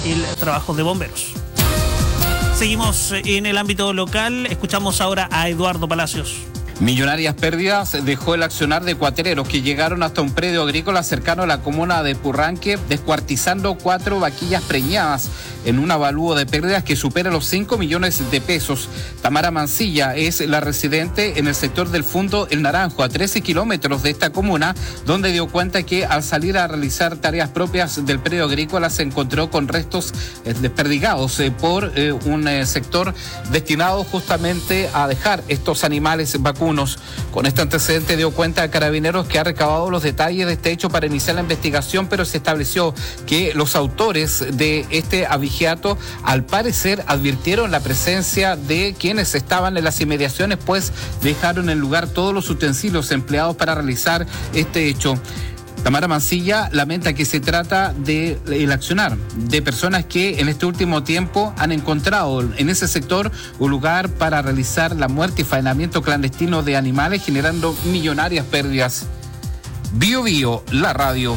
el trabajo de bomberos. Seguimos en el ámbito local, escuchamos ahora a Eduardo Palacios. Millonarias pérdidas dejó el accionar de cuatreros que llegaron hasta un predio agrícola cercano a la comuna de Purranque, descuartizando 4 vaquillas preñadas en un avalúo de pérdidas que supera los 5 millones de pesos. Tamara Mancilla es la residente en el sector del Fundo El Naranjo, a 13 kilómetros de esta comuna, donde dio cuenta que al salir a realizar tareas propias del predio agrícola se encontró con restos desperdigados por un sector destinado justamente a dejar estos animales vacunos. Con este antecedente dio cuenta a Carabineros que ha recabado los detalles de este hecho para iniciar la investigación, pero se estableció que los autores de este abigeato al parecer advirtieron la presencia de quienes estaban en las inmediaciones, pues dejaron en el lugar todos los utensilios empleados para realizar este hecho. Tamara Mancilla lamenta que se trata del accionar de personas que en este último tiempo han encontrado en ese sector un lugar para realizar la muerte y faenamiento clandestino de animales, generando millonarias pérdidas. Bio Bio, la radio.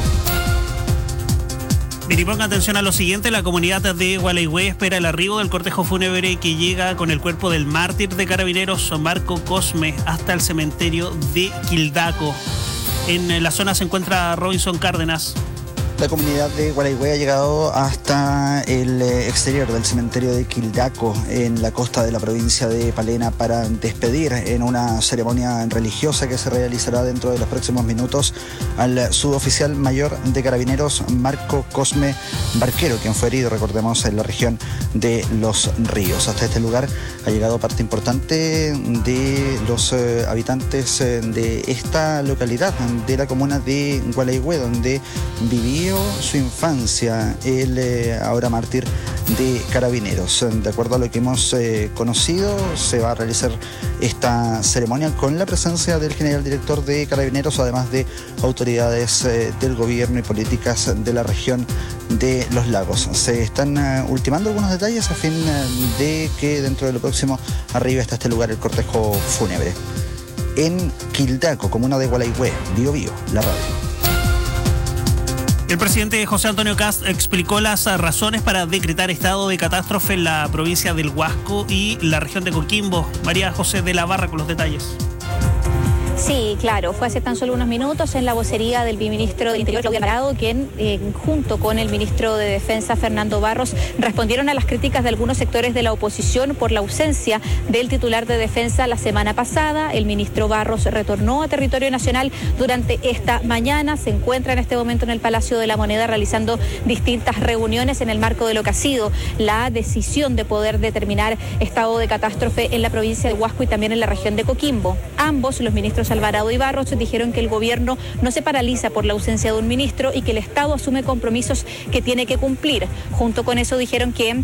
Mire, ponga atención a lo siguiente, la comunidad de Gualeguay espera el arribo del cortejo fúnebre que llega con el cuerpo del mártir de Carabineros Marco Cosme hasta el cementerio de Quildaco. En la zona se encuentra Robinson Cárdenas. La comunidad de Gualeguay ha llegado hasta el exterior del cementerio de Quildaco, en la costa de la provincia de Palena, para despedir en una ceremonia religiosa que se realizará dentro de los próximos minutos al suboficial mayor de Carabineros, Marco Cosme Barquero, quien fue herido, recordemos, en la región de Los Ríos. Hasta este lugar ha llegado parte importante de los habitantes de esta localidad, de la comuna de Gualeguay, donde vivía su infancia el ahora mártir de Carabineros. De acuerdo a lo que hemos conocido, se va a realizar esta ceremonia con la presencia del general director de Carabineros, además de autoridades del gobierno y políticas de la región de Los Lagos. Se están ultimando algunos detalles a fin de que dentro de lo próximo arribe hasta este lugar el cortejo fúnebre. En Quildaco, comuna de Gualeguay, Bio Bio, la radio. El presidente José Antonio Kast explicó las razones para decretar estado de catástrofe en la provincia del Huasco y la región de Coquimbo. María José de la Barra con los detalles. Sí, claro, fue hace tan solo unos minutos en la vocería del viceministro de Interior, Claudio Alvarado, quien junto con el ministro de Defensa, Fernando Barros, respondieron a las críticas de algunos sectores de la oposición por la ausencia del titular de Defensa la semana pasada. El ministro Barros retornó a territorio nacional durante esta mañana, se encuentra en este momento en el Palacio de la Moneda realizando distintas reuniones en el marco de lo que ha sido la decisión de poder determinar estado de catástrofe en la provincia de Huasco y también en la región de Coquimbo. Ambos, los ministros Alvarado y Barros, dijeron que el gobierno no se paraliza por la ausencia de un ministro y que el Estado asume compromisos que tiene que cumplir. Junto con eso dijeron que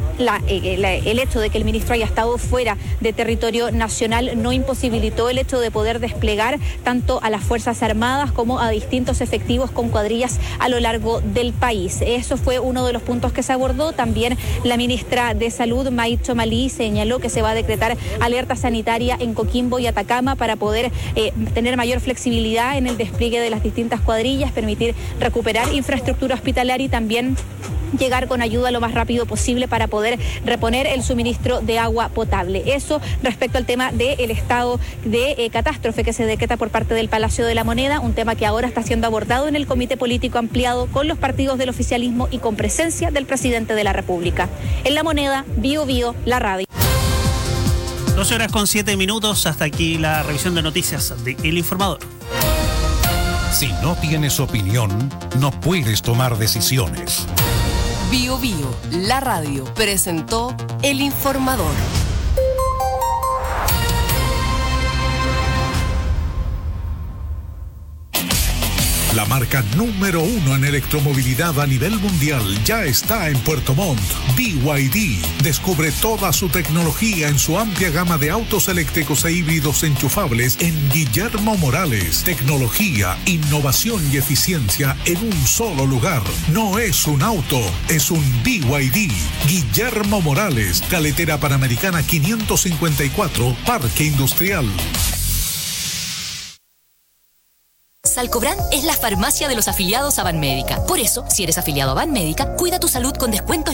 el hecho de que el ministro haya estado fuera de territorio nacional no imposibilitó el hecho de poder desplegar tanto a las Fuerzas Armadas como a distintos efectivos con cuadrillas a lo largo del país. Eso fue uno de los puntos que se abordó. También la ministra de Salud, May Chomalí, señaló que se va a decretar alerta sanitaria en Coquimbo y Atacama para poder tener mayor flexibilidad en el despliegue de las distintas cuadrillas, permitir recuperar infraestructura hospitalaria y también llegar con ayuda lo más rápido posible para poder reponer el suministro de agua potable. Eso respecto al tema del estado de catástrofe que se decreta por parte del Palacio de la Moneda, un tema que ahora está siendo abordado en el Comité Político Ampliado con los partidos del oficialismo y con presencia del presidente de la República. En La Moneda, Bio Bio, la radio. 12:07. Hasta aquí la revisión de noticias de El Informador. Si no tienes opinión, no puedes tomar decisiones. Bio Bio, la radio, presentó El Informador. La marca número 1 en electromovilidad a nivel mundial ya está en Puerto Montt. BYD. Descubre toda su tecnología en su amplia gama de autos eléctricos e híbridos enchufables en Guillermo Morales. Tecnología, innovación y eficiencia en un solo lugar. No es un auto, es un BYD. Guillermo Morales, Carretera Panamericana 554, Parque Industrial. Salcobran es la farmacia de los afiliados a Banmédica. Por eso, si eres afiliado a Banmédica, cuida tu salud con descuentos